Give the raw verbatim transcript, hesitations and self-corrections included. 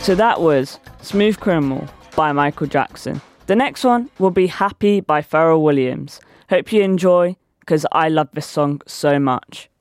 So that was Smooth Criminal by Michael Jackson. The next one will be Happy by Pharrell Williams. Hope you enjoy, because I love this song so much.